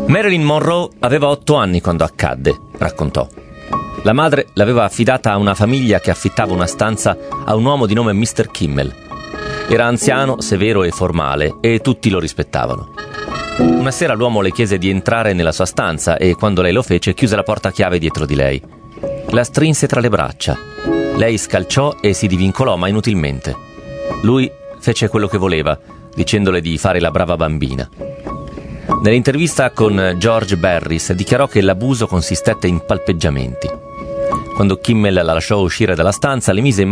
Marilyn Monroe aveva 8 anni quando accadde, raccontò. La madre l'aveva affidata a una famiglia che affittava una stanza a un uomo di nome Mr. Kimmel. Era anziano, severo e formale e tutti lo rispettavano. Una sera l'uomo le chiese di entrare nella sua stanza e quando lei lo fece chiuse la porta a chiave dietro di lei. La strinse tra le braccia. Lei scalciò e si divincolò, ma inutilmente. Lui fece quello che voleva, dicendole di fare la brava bambina. Nell'intervista con George Barris dichiarò che l'abuso consistette in palpeggiamenti. Quando Kimmel la lasciò uscire dalla stanza, le mise in